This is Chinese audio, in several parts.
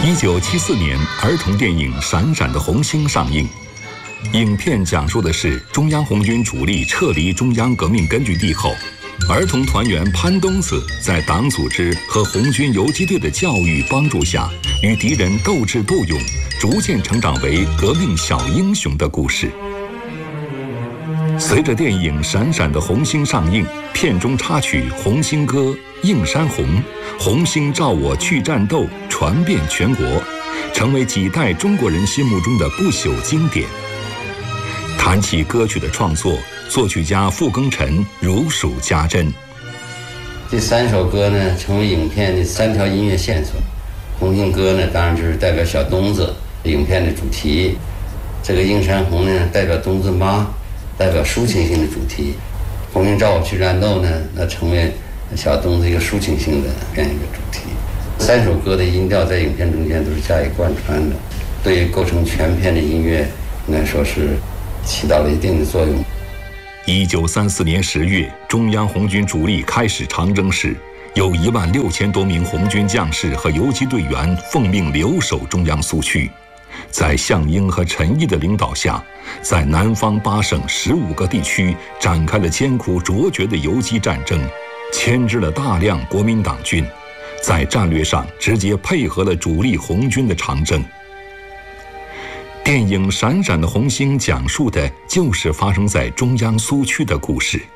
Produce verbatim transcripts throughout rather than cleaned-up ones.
一九七四年，儿童电影《闪闪的红星》上映。影片讲述的是中央红军主力撤离中央革命根据地后，儿童团员潘冬子在党组织和红军游击队的教育帮助下，与敌人斗智斗勇，逐渐成长为革命小英雄的故事。随着电影《闪闪的红星》上映，片中插曲《红星歌》《映山红》《红星照我去战斗》传遍全国，成为几代中国人心目中的不朽经典。谈起歌曲的创作，作曲家傅庚辰如数家珍。 这三首歌呢，成为影片的三条音乐线索。红星歌呢，当然就是代表小冬子，影片的主题。这个映山红呢，代表冬子妈，代表抒情性的主题。红星照我去战斗呢，那成为小冬子一个抒情性的这样一个主题。三首歌的音调在影片中间都是加以贯穿的，对于构成全片的音乐，应该说是起到了一定的作用。 一九三四年十月，中央红军主力开始长征时，有一万六千多名红军将士和游击队员奉命留守中央苏区。在项英和陈毅的领导下，在南方八省十五个地区展开了艰苦卓绝的游击战争，牵制了大量国民党军，在战略上直接配合了主力红军的长征。电影《闪闪的红星》讲述的就是发生在中央苏区的故事。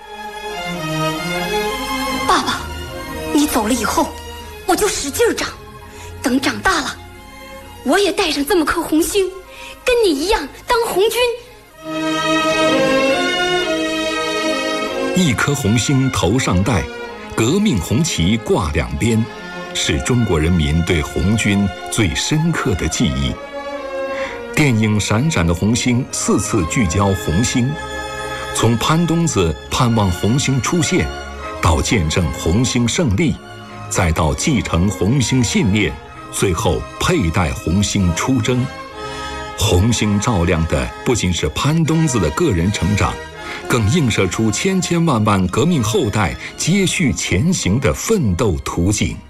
爸爸，你走了以后，我就使劲长，等长大了，我也带上这么颗红星，跟你一样当红军。 一颗红星头上戴，革命红旗挂两边，是中国人民对红军最深刻的记忆。电影《闪闪的红星》四次聚焦红星，从潘冬子盼望红星出现，到见证红星胜利，再到继承红星信念，最后佩戴红星出征。红星照亮的不仅是潘冬子的个人成长，更映射出千千万万革命后代接续前行的奋斗图景。